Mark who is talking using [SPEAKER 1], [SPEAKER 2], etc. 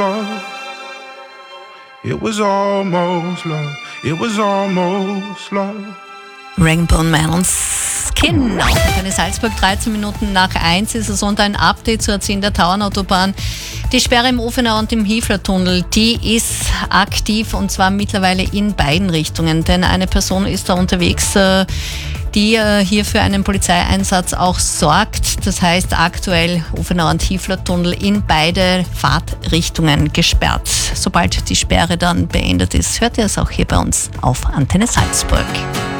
[SPEAKER 1] It was almost love. It was almost love.
[SPEAKER 2] Rainbow Man Skin. Antenne Salzburg, 13 Minuten nach 1 ist es und ein Update zur 10 der Tauernautobahn. Die Sperre im Ofener und im Hiefler-Tunnel, die ist aktiv und zwar mittlerweile in beiden Richtungen. Denn eine Person ist da unterwegs, die hier für einen Polizeieinsatz auch sorgt. Das heißt aktuell Ofener und Hiefler-Tunnel in beide Fahrtrichtungen gesperrt. Sobald die Sperre dann beendet ist, hört ihr es auch hier bei uns auf Antenne Salzburg.